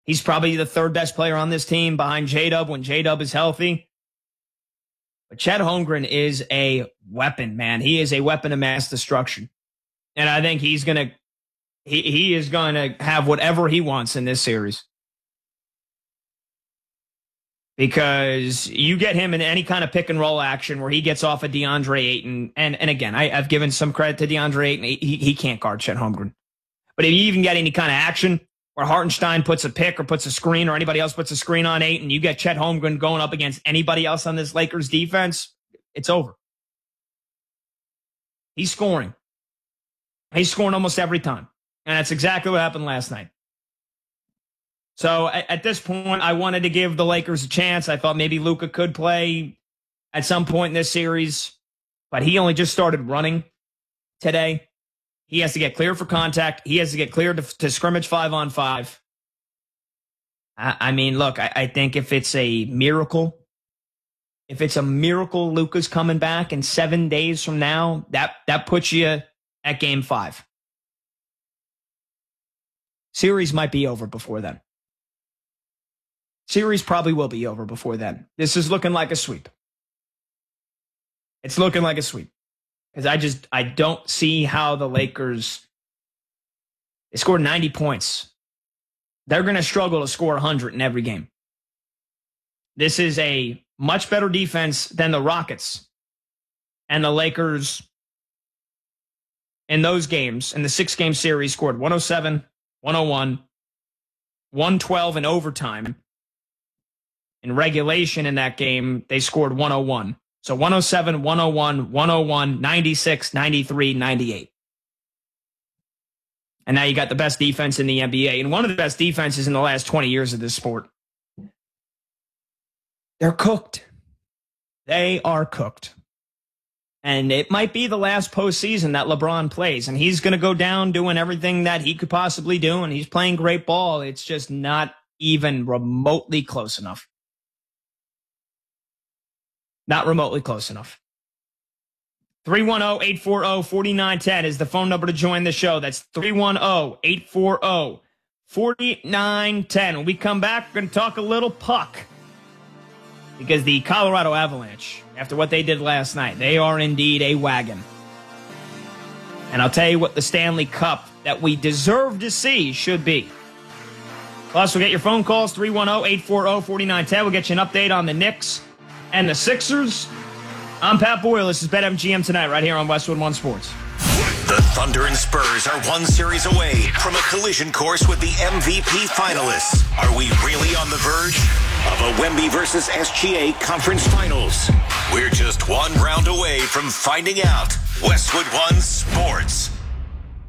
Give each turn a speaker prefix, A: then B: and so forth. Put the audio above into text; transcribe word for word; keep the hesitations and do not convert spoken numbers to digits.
A: He's probably the third best player on this team behind J-Dub when J-Dub is healthy. But Chet Holmgren is a weapon, man. He is a weapon of mass destruction. And I think he's going to he he is going to have whatever he wants in this series. Because you get him in any kind of pick and roll action where he gets off of DeAndre Ayton. And, and again, I, I've given some credit to DeAndre Ayton. He, he can't guard Chet Holmgren. But if you even get any kind of action where Hartenstein puts a pick or puts a screen or anybody else puts a screen on Ayton, you get Chet Holmgren going up against anybody else on this Lakers defense, it's over. He's scoring. He's scoring almost every time. And that's exactly what happened last night. So at, at this point, I wanted to give the Lakers a chance. I thought maybe Luka could play at some point in this series, but he only just started running today. He has to get cleared for contact. He has to get cleared to, to scrimmage five on five. I, I mean, look, I, I think if it's a miracle, if it's a miracle Luka's coming back in seven days from now, that, that puts you at game five. Series might be over before then. Series probably will be over before then. This is looking like a sweep. It's looking like a sweep. Because I just, I don't see how the Lakers, they scored ninety points. They're going to struggle to score one hundred in every game. This is a much better defense than the Rockets. And the Lakers, in those games, in the six-game series, scored one oh seven, one oh one, one twelve in overtime. In regulation in that game, they scored one oh one. So one oh seven, one oh one, one oh one, ninety-six, ninety-three, ninety-eight. And now you got the best defense in the N B A and one of the best defenses in the last twenty years of this sport. They're cooked. They are cooked. And it might be the last postseason that LeBron plays, and he's going to go down doing everything that he could possibly do, and he's playing great ball. It's just not even remotely close enough. Not remotely close enough. three one zero, eight four zero, four nine one zero is the phone number to join the show. That's three one zero, eight four zero, four nine one zero. When we come back, we're going to talk a little puck. Because the Colorado Avalanche, after what they did last night, they are indeed a wagon. And I'll tell you what the Stanley Cup that we deserve to see should be. Plus, we'll get your phone calls, three one zero, eight four zero, four nine one zero. We'll get you an update on the Knicks and the Sixers. I'm Pat Boyle. This is BetMGM Tonight right here on Westwood One Sports.
B: The Thunder and Spurs are one series away from a collision course with the M V P finalists. Are we really on the verge of a Wemby versus S G A conference finals? We're just one round away from finding out. Westwood One Sports.